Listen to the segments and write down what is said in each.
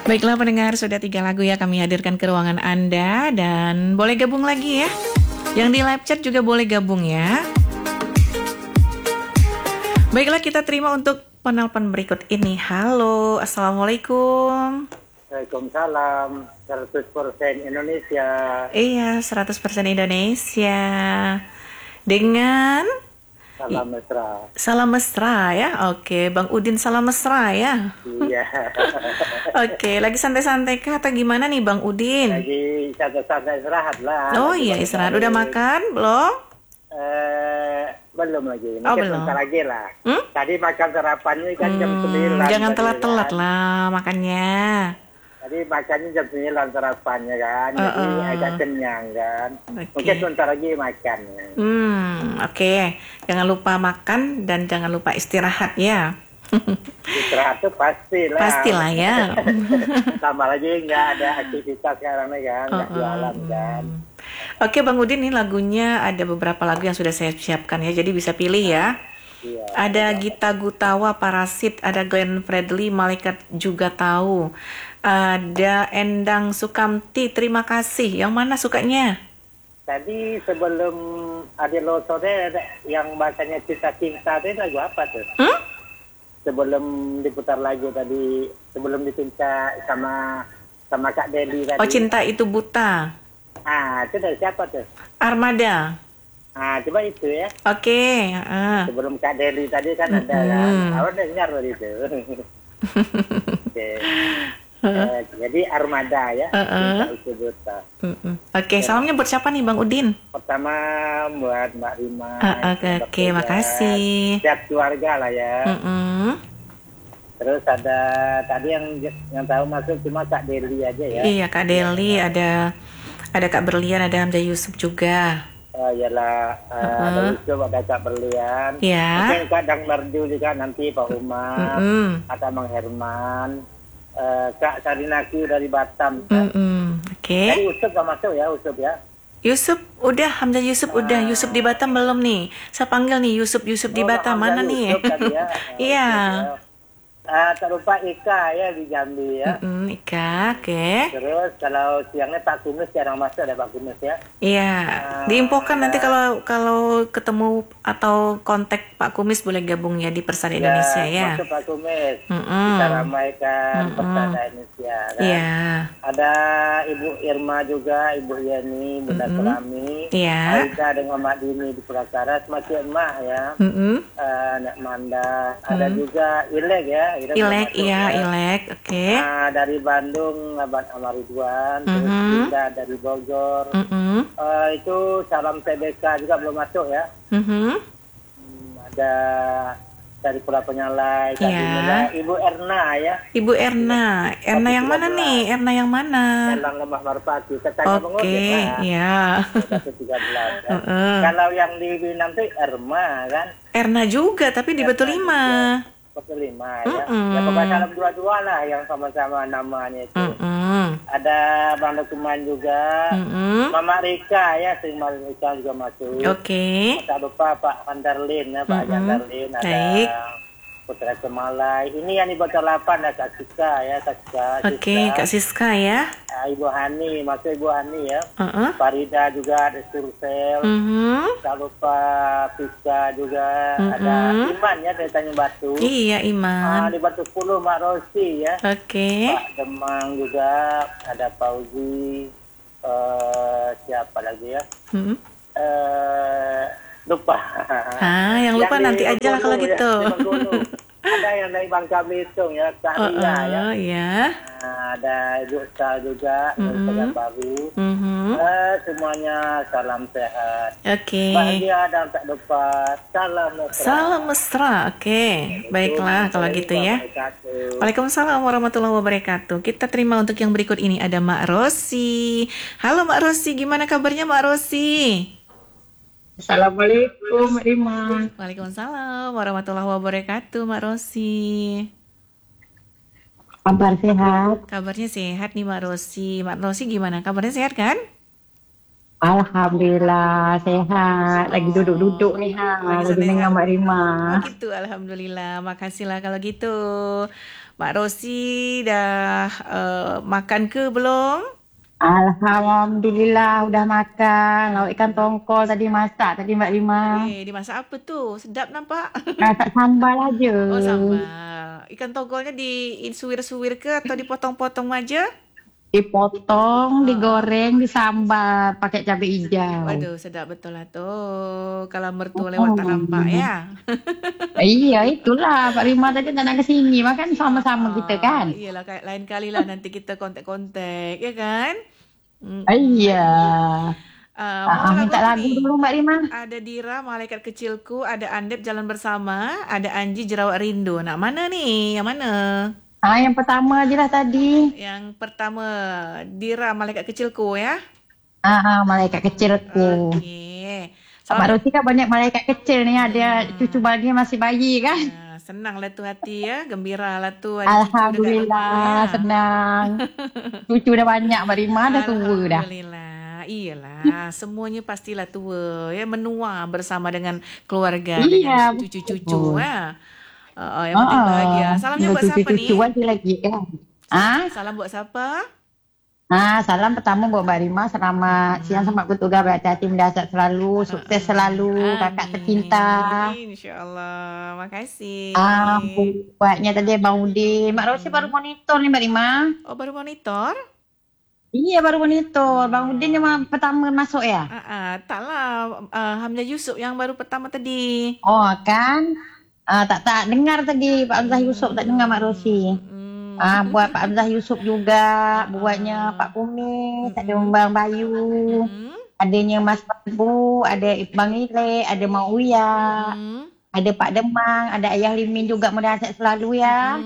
Baiklah pendengar, sudah 3 lagu ya kami hadirkan ke ruangan Anda. Dan boleh gabung lagi ya. Yang di live chat juga boleh gabung ya. Baiklah, kita terima untuk penelpon berikut ini. Halo, Assalamualaikum. Waalaikumsalam, 100% Indonesia. Iya, 100% Indonesia. Dengan Salam mesra. Salam mesra ya. Oke, Bang Udin salam mesra ya. Iya. Oke, lagi santai-santai kah atau gimana nih Bang Udin? Lagi santai-santai istirahat lah. Oh iya, istirahat. Udah makan belum? Belum lagi. Oh, Mungkin belum. bentar lagi lah. Tadi makan sarapannya kan jam 9. Jangan tadi telat-telat kan. lah makannya. Tadi makannya jam 9 sarapannya kan. Jadi agak kenyang kan. Oke. Mungkin bentar lagi makan. Oke. Jangan lupa makan dan jangan lupa istirahat ya. Istirahat tuh pastilah. Pastilah ya. Tambah lagi nggak ada aktivitas sekarang nih kan. Nggak jualan kan. Oke Bang Udin, nih lagunya ada beberapa lagu yang sudah saya siapkan ya. Jadi bisa pilih ya. Iya. Ada Gita Gutawa, Parasit, ada Glenn Fredly, Malaikat Juga Tahu. Ada Endang Sukamti, Terima Kasih. Yang mana sukanya? Tadi sebelum Adil Losode yang bahasanya cinta-cinta itu lagu apa tuh? Sebelum diputar lagu tadi, sebelum dicinta sama Kak Deli tadi. Oh, Cinta Itu Buta. Itu dari siapa tuh? Armada. Coba itu ya. Oke. Sebelum Kak Deli tadi kan ada kan. Awal dengar loh itu. Oke. Jadi Armada ya. Cinta Itu Buta. Oke, salamnya buat siapa nih Bang Udin? Pertama buat Mbak Rima. Oke, makasih. Siap keluarga lah ya. Terus ada tadi yang tahu masuk cuma Kak Deli aja ya. Iya, Kak Deli, ada Kak Berlian, ada Hamzah Yusuf juga. Yalah, ada Yusuf, ada Kak Berlian. Ya. Mungkin Kadang Merdu juga nanti Pak Umar, ada Mang Herman, Kak Sarinaki dari Batam. Oke. Tadi Yusuf nggak masuk ya, Yusuf ya. Yusuf udah, Hamzah Yusuf udah. Yusuf di Batam belum nih? Saya panggil nih Yusuf di Batam, mana nih? Iya. Tak lupa Ika ya di Jambi ya. Ika, oke. Terus kalau siangnya Pak Kumis jarang masuk, ada Pak Kumis ya. Iya, diinfokan nanti kalau ketemu atau kontak Pak Kumis boleh gabung ya di Persada Indonesia ya. Masuk Pak Kumis, kita ramaikan Persada Indonesia kan. Iya. Ada Ibu Irma juga, Ibu Yeni, Bunda Selami, Iya. Aida dengan Mak Dini di Purwakarta, masih emak ya. Nek Manda, ada juga Ilek ya. Ilek, iya, Ilek, oke. Dari Bandung, Abang Amaridwan, terus kita dari Bogor. Itu salam TBK juga belum masuk ya. Ada dari Pulau Penyalai, Ibu Erna ya. Ibu Erna, Erna yang mana nih? Erna yang mana? Jalan Lemah Marpati. Oke, iya. Kalau yang di Binang tuh Erma kan. Erna juga, tapi di Batu Lima. Batu Lima ya. Ya pokoknya salam dua-dua lah yang sama-sama namanya itu. Ada Bang Dokuman juga. Mama Rika ya, Sri Rika juga masuk. Oke. Tak lupa Pak Andarlin ya, Pak Andarlin. Ada Baik. Putra Kemalai. Ini yang di Bocor 8 ada Kak Siska ya, Kak Siska. Oke, Kak Siska ya. Ibu Hani, masuk Ibu Hani ya. Farida juga ada Sursel. Tak lupa Pika juga. Ada Iman ya dari Tanjung Batu. Iya, Iman. Di Batu 10 Mak Rosi ya. Oke. Pak Demang juga. Ada Fauzi. Siapa lagi ya? Lupa. Yang lupa nanti aja lah kalau gitu. Ada yang dari Bangka Belitung ya, Kak Ria ya. Iya. Ada Ibu Sal juga dari Pekanbaru. Semuanya salam sehat. Oke. Bahagia dan tak lupa salam mesra. Salam mesra. Oke. Baiklah kalau gitu ya. Waalaikumsalam warahmatullahi wabarakatuh. Kita terima untuk yang berikut ini ada Mak Rosi. Halo Mak Rosi, gimana kabarnya Mak Rosi? Assalamualaikum, Rima. Waalaikumsalam warahmatullahi wabarakatuh, Mak Rosi. Kabar sehat? Kabarnya sehat nih, Mak Rosi. Mak Rosi gimana? Kabarnya sehat kan? Alhamdulillah sehat. Lagi duduk-duduk nih lagi dengan Mbak Rima. Oh gitu, alhamdulillah. Makasih lah kalau gitu. Mak Rosi dah makan ke belum? Alhamdulillah udah makan. Lauk ikan tongkol tadi masak tadi Mbak Rima. Dimasak apa tu? Sedap nampak. Masak sambal aja. Oh, sambal. Ikan tongkolnya disuwir-suwir ke atau dipotong-potong aja? Dipotong, digoreng, disambal pakai cabai hijau. Waduh, sedap betul lah tu. Kalau mertua lewat tak nampak ya. Iya, itulah Pak Rima tadi tak nak ke sini. Makan sama-sama kita kan. Iyalah, lain kali lah nanti kita kontak-kontak, ya kan? Iya. Mau Minta lagu ni? dulu Mbak Rima. Ada Dira, Malaikat Kecilku, ada Andep, Jalan Bersama, ada Anji, Jerawat Rindu. Nak mana nih? Yang mana? Yang pertama je lah tadi. Yang pertama, Dira, Malaikat Kecilku ya? Malaikat kecilku. Okey. Mak Rosi kan banyak malaikat kecil ni. Ada cucu dia masih bayi kan. Senanglah tu hati ya, gembiralah tu. Alhamdulillah, senang. Cucu dah banyak Mbak Rima, dah tua dah. Alhamdulillah. Iyalah, semuanya pastilah tua ya, menua bersama dengan keluarga, Iya, dengan cucu-cucu ya. Yang penting bahagia. Salamnya buat siapa ni? Cucu aja lagi kan. Salam buat siapa? Salam pertama buat Mbak Rima. Selamat siang, selamat bertugas, berhati-hati, mendasar selalu, sukses selalu, kakak tercinta. InsyaAllah. Makasih. Buatnya tadi Bang Udin. Mak Rosi baru monitor ni Mbak Rima. Oh, baru monitor? Iya, baru monitor. Bang Udin yang pertama masuk ya? Taklah. Hamzah Yusuf yang baru pertama tadi. Oh, kan? Tak dengar tadi Pak Hamzah Yusuf, tak dengar Mak Rosi. Buat Pak Hamzah Yusuf juga, buatnya Pak Kumis, ada Bang Bayu, adanya Mas Babu, ada Bang Ile, ada Mak Uya, ada Pak Demang, ada Ayah Limin juga, mudah-mudahan sehat selalu ya.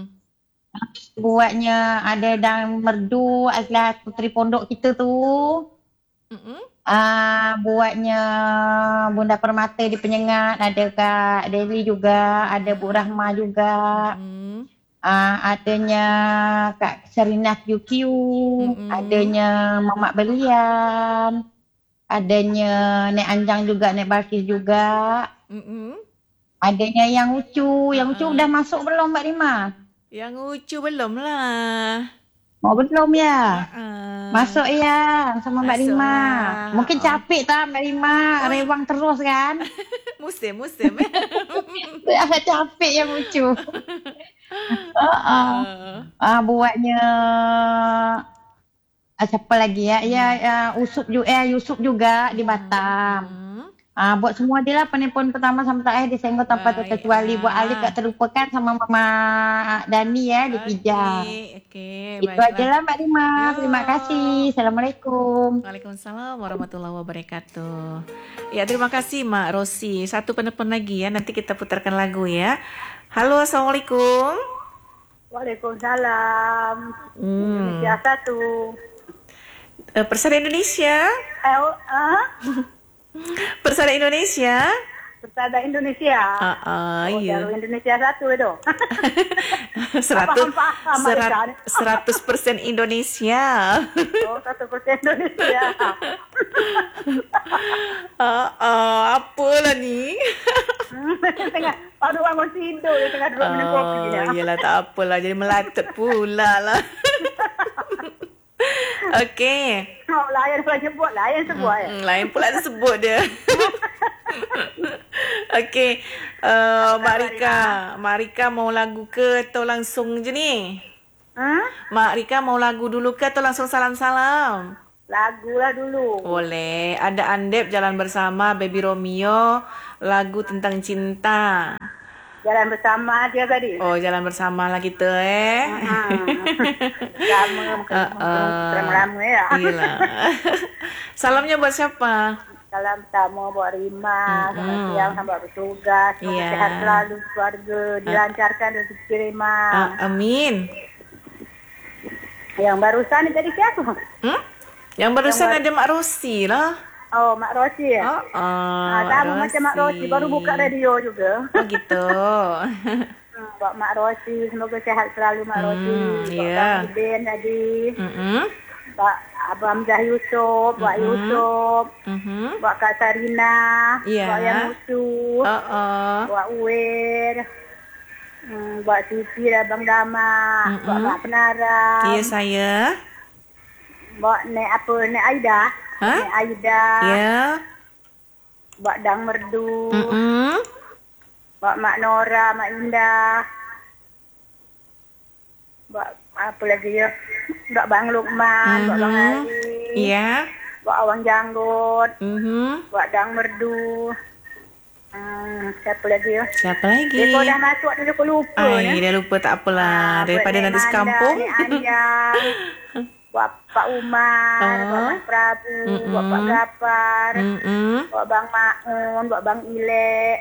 Buatnya ada Dang Merdu, adalah puteri pondok kita tu. Buatnya Bunda Permata di Penyengat, ada Kak Deli juga, ada Bu Rahma juga. Adanya Kak Serina QQ, adanya Mamak Belian, adanya Nek Anjang juga, Nek Balkis juga. Adanya yang Ucu udah masuk belum Mbak Rima? Yang Ucu belum lah. Oh, belum ya? Masuk ya sama Mbak Rima. Mungkin capek tak Mbak Rima, rewang terus kan? Musim. Agak capek yang Ucu. Buatnya siapa lagi ya? Yusuf juga di Batam. Buat semua dia lah penelpon pertama sampai terakhir disenggol tanpa terkecuali. Buat Ali tak terlupakan sama Mama Dani ya di Pijang. Okey, itu aja lah Mbak Rima. Terima kasih. Assalamualaikum. Waalaikumsalam warahmatullahi wabarakatuh. Ya, terima kasih Mak Rosi. Satu penelpon lagi ya, nanti kita putarkan lagu ya. Halo, Assalamualaikum. Waalaikumsalam. Indonesia satu. Persada Indonesia. Persada Indonesia. Persada Indonesia. Iya. Indonesia satu itu. 100% Indonesia. 100% Indonesia. Apalah ni? Tengah baru bangun tidur, tengah duduk minum kopi ya. Yelah, tak apalah, jadi melatut pula lah. Okey. Layan pula sebut, layan sebut ya. Lain pula sebut dia. Okey. Mak Rika mau lagu ke atau langsung je ni? Mak Rika mau lagu dulu ke atau langsung salam-salam? Lagu lah dulu. Boleh. Ada Andep, Jalan Bersama, Baby Romeo, lagu tentang cinta. Jalan bersama dia tadi. Oh, jalan bersama lah kita Lama ya. Iyalah. Salamnya buat siapa? Salam pertama buat Rima, selamat siang sampai bertugas, semoga sehat selalu keluarga, dilancarkan rezeki Rima. Amin. Yang barusan ni tadi siapa? Yang barusan ada Mak Rosi lah. Oh, Mak Rosi ya? Sama macam Mak Rosi, baru buka radio juga. Oh gitu. Buat Mak Rosi, semoga sehat selalu Mak Rosi. Buat Bang Udin tadi. Buat Abang Hamzah Yusuf, buat Yusuf. Buat Kak Sarina, buat Yang Musu. Buat Uwer. Buat Siti dan Abang Dama, buat Mak Penaram. Iya saya. Buat Nek Aida. Hah? Nek Aida. Ya. Buat Dang Merdu. Mm-mm. Buat Mak Nora, Mak Indah. Buat apa lagi ya? Buat Bang Lukman, buat Bang Ali. Iya. Buat Awang Janggut. Mhm. Buat Dang Merdu. Siapa lagi ya? Siapa lagi? Dia dah masuk ni lupa Ay, dah lupa tak apalah. Daripada nanti sekampung. Anjang. Buat Pak Umar, buat Mas Prabu, buat Pak Gapar, buat Bang Maun, buat Bang Ile,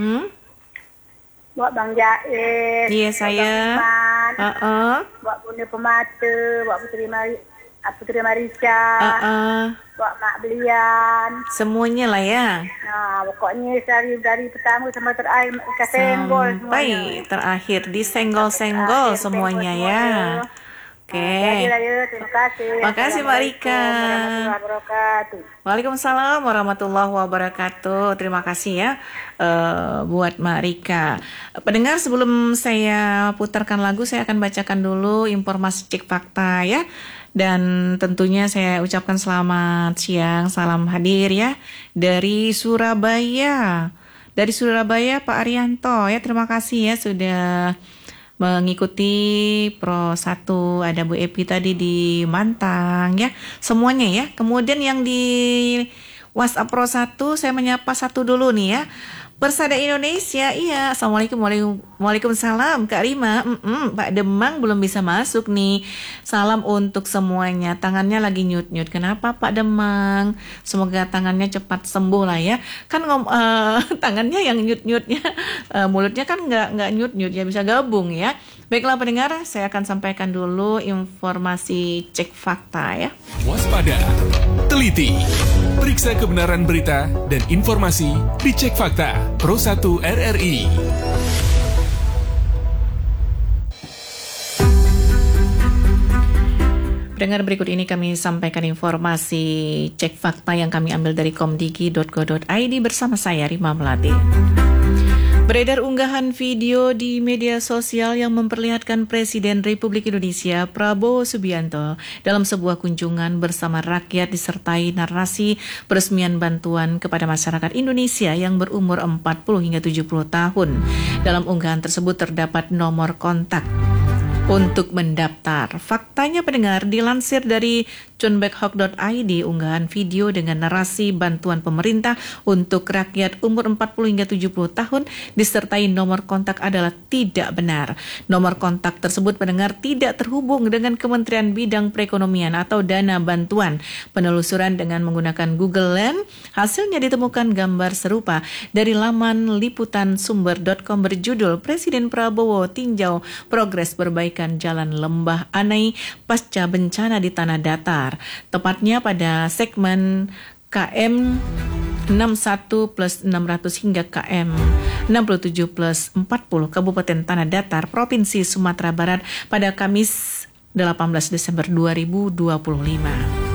buat Bang Jait, Iya saya. buat Bunda Pemata, buat Putri Marisha, buat Mak Belian. Semuanya lah ya. Nah, pokoknya dari pertama sampai terakhir ikan senggol semuanya. Sampai terakhir disenggol-senggol semuanya ya. Oke. Jadilah ya, terima kasih. Makasih Mbak Rika. Warahmatullahi wabarakatuh. Waalaikumsalam warahmatullahi wabarakatuh. Terima kasih ya buat Mbak Rika. Pendengar, sebelum saya putarkan lagu, saya akan bacakan dulu informasi cek fakta ya. Dan tentunya saya ucapkan selamat siang, salam hadir ya dari Surabaya. Dari Surabaya Pak Arianto ya, terima kasih ya sudah mengikuti Pro 1. Ada Bu Epi tadi di Mantang ya, semuanya ya. Kemudian yang di WhatsApp Pro 1 saya menyapa satu dulu nih ya. Persada Indonesia, iya. Assalamualaikum, waalaikumsalam Kak Rima. Pak Demang belum bisa masuk nih. Salam untuk semuanya. Tangannya lagi nyut-nyut. Kenapa Pak Demang? Semoga tangannya cepat sembuh lah ya. Kan tangannya yang nyut-nyutnya, mulutnya kan nggak nyut-nyut ya, bisa gabung ya. Baiklah pendengar, saya akan sampaikan dulu informasi cek fakta ya. Waspada, teliti, periksa kebenaran berita dan informasi di Cek Fakta Pro 1 RRI. Pendengar, berikut ini kami sampaikan informasi cek fakta yang kami ambil dari komdigi.go.id bersama saya Rima Melati. Beredar unggahan video di media sosial yang memperlihatkan Presiden Republik Indonesia Prabowo Subianto dalam sebuah kunjungan bersama rakyat disertai narasi peresmian bantuan kepada masyarakat Indonesia yang berumur 40 hingga 70 tahun. Dalam unggahan tersebut terdapat nomor kontak untuk mendaftar. Faktanya pendengar, dilansir dari chunbekhock.id, unggahan video dengan narasi bantuan pemerintah untuk rakyat umur 40 hingga 70 tahun disertai nomor kontak adalah tidak benar. Nomor kontak tersebut pendengar tidak terhubung dengan Kementerian Bidang Perekonomian atau dana bantuan. Penelusuran dengan menggunakan Google Lens, hasilnya ditemukan gambar serupa dari laman liputansumber.com berjudul Presiden Prabowo tinjau progres perbaikan jalan Lembah Anai pasca bencana di Tanah Datar. Tepatnya pada segmen KM 61 plus 600 hingga KM 67 plus 40 Kabupaten Tanah Datar, Provinsi Sumatera Barat pada Kamis 18 Desember 2025.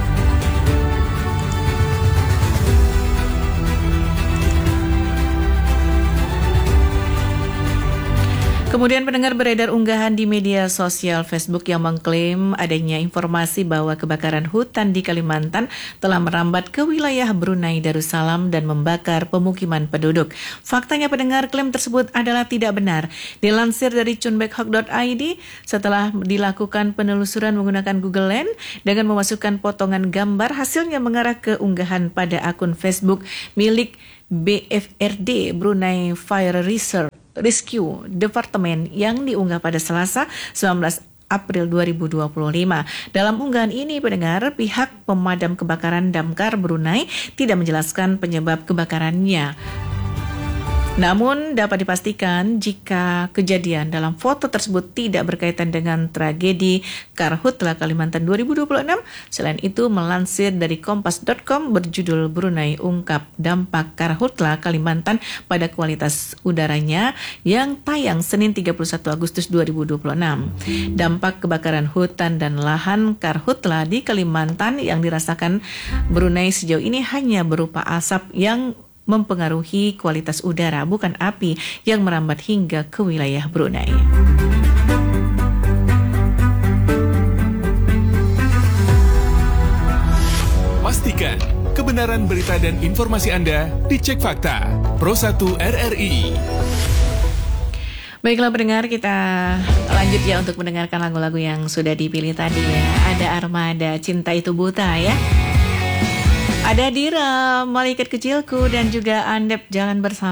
Kemudian pendengar, beredar unggahan di media sosial Facebook yang mengklaim adanya informasi bahwa kebakaran hutan di Kalimantan telah merambat ke wilayah Brunei Darussalam dan membakar pemukiman penduduk. Faktanya pendengar, klaim tersebut adalah tidak benar. Dilansir dari chunbekhock.id, setelah dilakukan penelusuran menggunakan Google Lens dengan memasukkan potongan gambar, hasilnya mengarah ke unggahan pada akun Facebook milik BFRD Brunei Fire Rescue Department yang diunggah pada Selasa 19 April 2025. Dalam unggahan ini pendengar, pihak pemadam kebakaran Damkar Brunei tidak menjelaskan penyebab kebakarannya. Namun dapat dipastikan jika kejadian dalam foto tersebut tidak berkaitan dengan tragedi Karhutla Kalimantan 2026. Selain itu, melansir dari kompas.com berjudul Brunei ungkap dampak Karhutla Kalimantan pada kualitas udaranya yang tayang Senin 31 Agustus 2026. Dampak kebakaran hutan dan lahan Karhutla di Kalimantan yang dirasakan Brunei sejauh ini hanya berupa asap yang mempengaruhi kualitas udara, bukan api yang merambat hingga ke wilayah Brunei. Pastikan kebenaran berita dan informasi Anda dicek fakta. Pro 1 RRI. Baiklah pendengar, kita lanjut ya untuk mendengarkan lagu-lagu yang sudah dipilih tadi ya. Ada Armada, Cinta Itu Buta ya. Ada Dira, Malaikat Kecilku, dan juga Andep, Jalan Bersama.